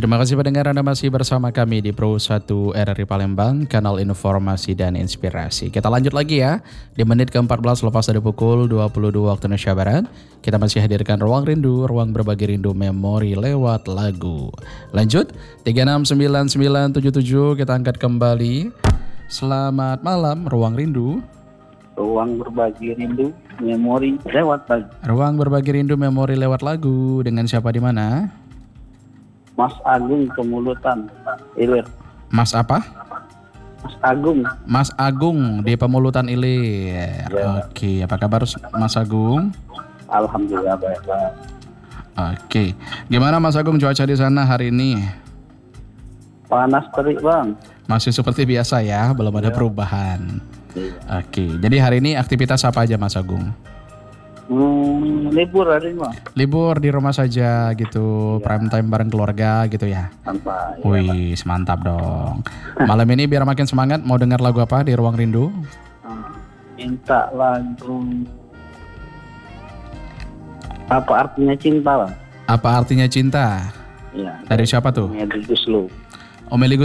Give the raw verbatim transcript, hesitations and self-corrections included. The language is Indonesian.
Terima kasih pendengar, Anda masih bersama kami di Pro satu R R I Palembang, kanal informasi dan inspirasi. Kita lanjut lagi ya, di menit ke empat belas lepas dari pukul dua puluh dua waktu Indonesia Barat. Kita masih hadirkan Ruang Rindu, ruang berbagi rindu memori lewat lagu. Lanjut, tiga enam sembilan sembilan tujuh tujuh kita angkat kembali. Selamat malam, Ruang Rindu. Ruang berbagi rindu memori lewat lagu. Ruang berbagi rindu memori lewat lagu, dengan siapa di mana? Mas Agung Pemulutan Ilir. Mas apa? Mas Agung. Mas Agung di Pemulutan Ilir. Ya. Oke, apa kabar Mas Agung? Alhamdulillah baik. Oke, gimana Mas Agung cuaca di sana hari ini? Panas terik bang. Masih seperti biasa ya, belum ada Ya. perubahan. Iya. Oke, jadi hari ini aktivitas apa aja Mas Agung? Hmm, libur hari ini bang. Libur di rumah saja gitu, Ya. prime time bareng keluarga gitu ya? Tanpa. Ya, Wih, mantap dong. Malam ini biar makin semangat, mau dengar lagu apa di Ruang Rindu? Bang. Minta lagu. Apa artinya cinta bang? Apa artinya cinta? Iya. Dari siapa tuh? Melly Guslo. Om Meli